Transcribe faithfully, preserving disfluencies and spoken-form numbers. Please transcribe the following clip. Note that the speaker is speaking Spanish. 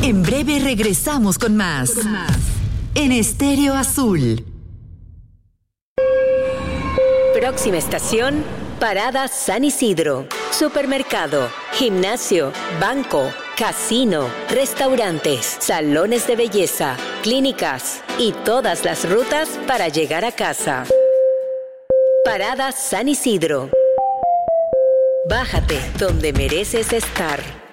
En breve regresamos con más. Con más. En Estéreo Azul. Próxima estación, Parada San Isidro. Supermercado, gimnasio, banco, casino, restaurantes, salones de belleza, clínicas y todas las rutas para llegar a casa. Parada San Isidro. Bájate donde mereces estar.